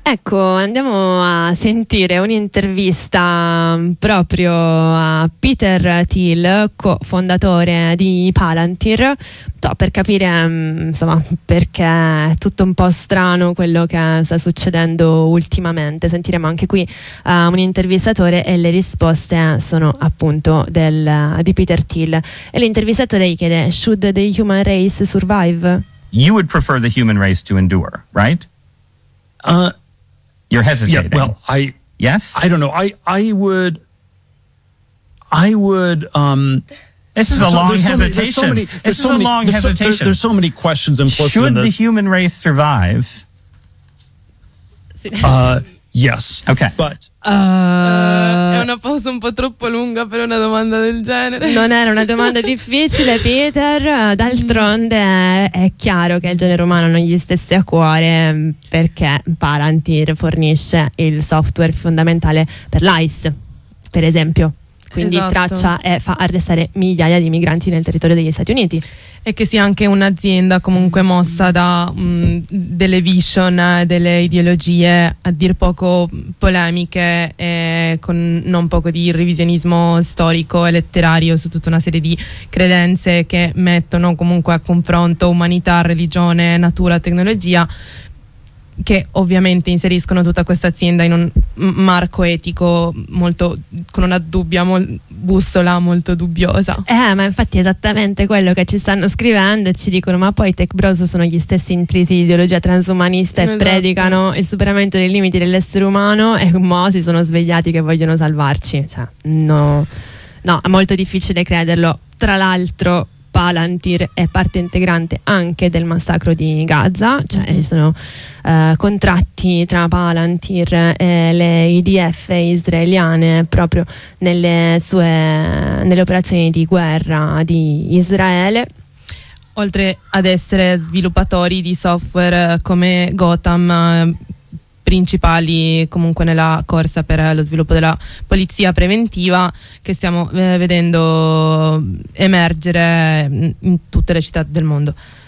Ecco, andiamo a sentire un'intervista proprio a Peter Thiel, cofondatore di Palantir, per capire insomma perché è tutto un po' strano quello che sta succedendo ultimamente. Sentiremo anche qui un intervistatore e le risposte sono appunto di Peter Thiel. E l'intervistatore gli chiede: should the human race survive? You would prefer the human race to endure, right? You're hesitating. Yeah, well, yes? I don't know. I would. This is a long hesitation. This is a long hesitation. There's so many questions implicit in this. Should the human race survive? Yes. Okay. But è una pausa un po' troppo lunga per una domanda del genere. Non era una domanda difficile, Peter. D'altronde è chiaro che il genere umano non gli stesse a cuore, perché Palantir fornisce il software fondamentale per l'ICE, per esempio. Quindi traccia e fa arrestare migliaia di migranti nel territorio degli Stati Uniti. E che sia anche un'azienda comunque mossa da delle vision, delle ideologie a dir poco polemiche, e con non poco di revisionismo storico e letterario su tutta una serie di credenze che mettono comunque a confronto umanità, religione, natura, tecnologia, che ovviamente inseriscono tutta questa azienda in un marco etico molto, con una bussola molto dubbiosa. Ma infatti è esattamente quello che ci stanno scrivendo e ci dicono: ma poi i tech bros sono gli stessi intrisi di ideologia transumanista e predicano il superamento dei limiti dell'essere umano, e mo si sono svegliati che vogliono salvarci. Cioè, no, è molto difficile crederlo. Tra l'altro Palantir è parte integrante anche del massacro di Gaza, cioè ci sono contratti tra Palantir e le IDF israeliane proprio nelle operazioni di guerra di Israele. Oltre ad essere sviluppatori di software come Gotham, principali comunque nella corsa per lo sviluppo della polizia preventiva, che stiamo vedendo emergere in tutte le città del mondo.